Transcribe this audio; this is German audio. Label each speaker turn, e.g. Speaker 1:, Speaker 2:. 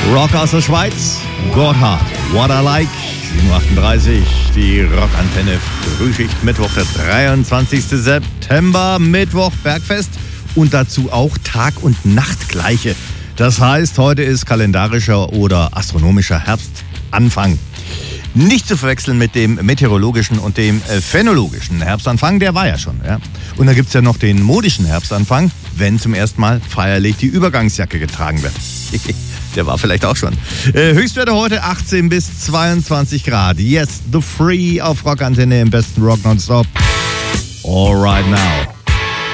Speaker 1: Rock aus der Schweiz, Gotthard, What I Like, 7.38 Uhr, die Rockantenne Frühschicht, Mittwoch, der 23. September, Mittwoch, Bergfest und dazu auch Tag- und Nachtgleiche. Das heißt, heute ist kalendarischer oder astronomischer Herbstanfang. Nicht zu verwechseln mit dem meteorologischen und dem phänologischen Herbstanfang, der war ja schon. Ja? Und dann gibt es ja noch den modischen Herbstanfang, wenn zum ersten Mal feierlich die Übergangsjacke getragen wird. Der war vielleicht auch schon. Höchstwerte heute 18 bis 22 Grad. Yes, The Free auf Rockantenne im besten Rock nonstop. All right now.